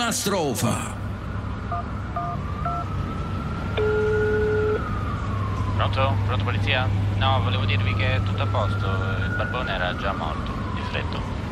catastrofa. Pronto? Pronto polizia? No, volevo dirvi che è tutto a posto, il barbone era già morto, di freddo.